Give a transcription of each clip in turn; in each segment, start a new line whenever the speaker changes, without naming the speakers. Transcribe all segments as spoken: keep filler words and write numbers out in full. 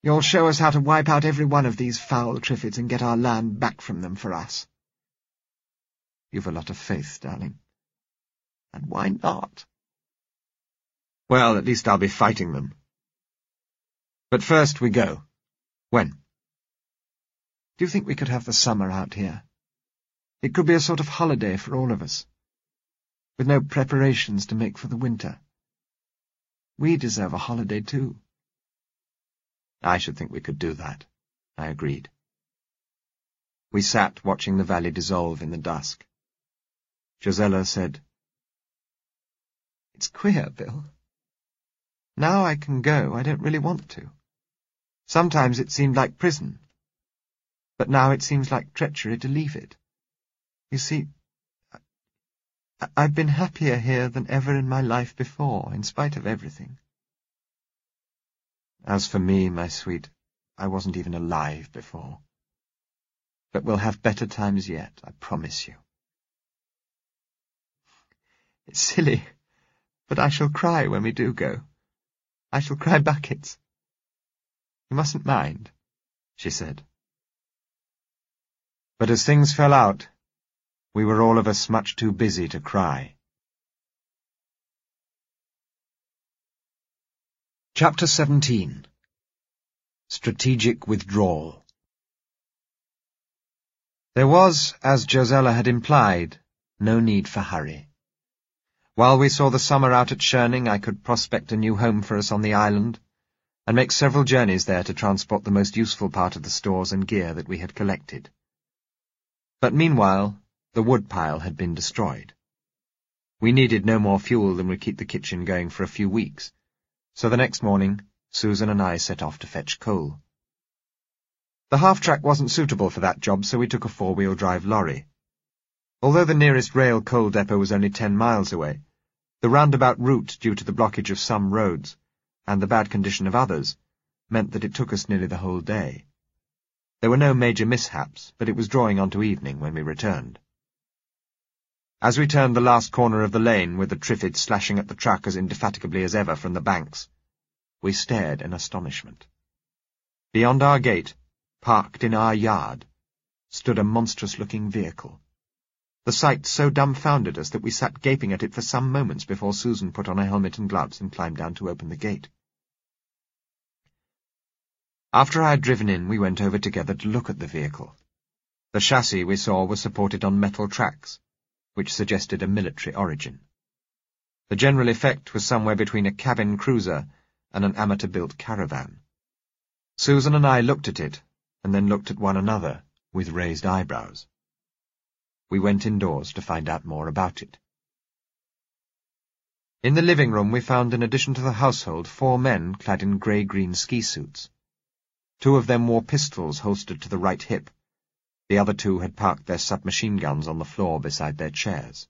You'll show us how to wipe out every one of these foul Triffids and get our land back from them for us. You've a lot of faith, darling. And why not? Well, at least I'll be fighting them. But first we go. When? Do you think we could have the summer out here? It could be a sort of holiday for all of us, with no preparations to make for the winter. We deserve a holiday too. I should think we could do that, I agreed. We sat watching the valley dissolve in the dusk. Josella said, "It's queer, Bill. Now I can go, I don't really want to. Sometimes it seemed like prison, but now it seems like treachery to leave it. You see, I I've been happier here than ever in my life before, in spite of everything. As for me, my sweet, I wasn't even alive before. But we'll have better times yet, I promise you. It's silly, but I shall cry when we do go. I shall cry buckets. You mustn't mind," she said. But as things fell out, we were all of us much too busy to cry. Chapter seventeen. Strategic Withdrawal. There was, as Josella had implied, no need for hurry. While we saw the summer out at Schoening, I could prospect a new home for us on the island, and make several journeys there to transport the most useful part of the stores and gear that we had collected. But meanwhile, the woodpile had been destroyed. We needed no more fuel than would keep the kitchen going for a few weeks, so the next morning Susan and I set off to fetch coal. The half-track wasn't suitable for that job, so we took a four-wheel drive lorry. Although the nearest rail coal depot was only ten miles away, the roundabout route due to the blockage of some roads, and the bad condition of others, meant that it took us nearly the whole day. There were no major mishaps, but it was drawing on to evening when we returned. As we turned the last corner of the lane, with the Triffids slashing at the truck as indefatigably as ever from the banks, we stared in astonishment. Beyond our gate, parked in our yard, stood a monstrous-looking vehicle. The sight so dumbfounded us that we sat gaping at it for some moments before Susan put on her helmet and gloves and climbed down to open the gate. After I had driven in, we went over together to look at the vehicle. The chassis we saw was supported on metal tracks, which suggested a military origin. The general effect was somewhere between a cabin cruiser and an amateur-built caravan. Susan and I looked at it, and then looked at one another, with raised eyebrows. We went indoors to find out more about it. In the living room we found, in addition to the household, four men clad in grey-green ski suits. Two of them wore pistols holstered to the right hip. The other two had parked their submachine guns on the floor beside their chairs.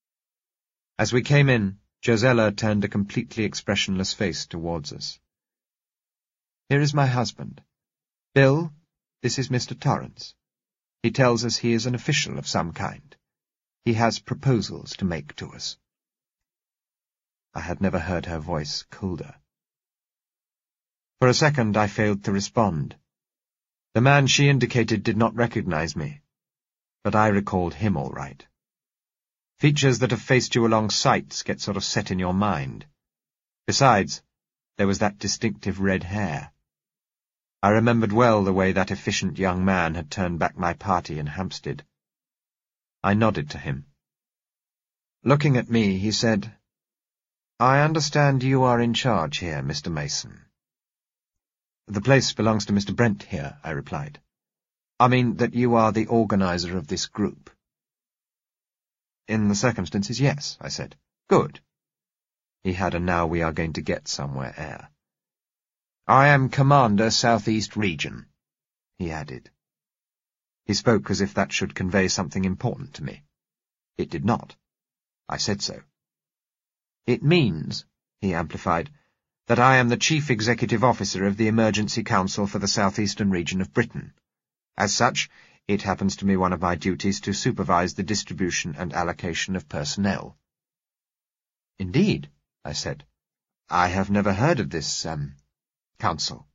As we came in, Josella turned a completely expressionless face towards us. "Here is my husband. Bill, this is Mister Torrance. He tells us he is an official of some kind. He has proposals to make to us." I had never heard her voice colder. For a second I failed to respond. The man she indicated did not recognize me, but I recalled him all right. Features that have faced you along sights get sort of set in your mind. Besides, there was that distinctive red hair. I remembered well the way that efficient young man had turned back my party in Hampstead. I nodded to him. Looking at me, he said, "I understand you are in charge here, Mister Mason." "The place belongs to Mister Brent here," I replied. "I mean that you are the organizer of this group." "In the circumstances, yes," I said. "Good." He had a now we are going to get somewhere air. "I am Commander Southeast Region," he added. He spoke as if that should convey something important to me. It did not. I said so. "It means," he amplified, "that I am the Chief Executive Officer of the Emergency Council for the Southeastern Region of Britain. As such, it happens to be one of my duties to supervise the distribution and allocation of personnel." "Indeed," I said. "I have never heard of this, um, council."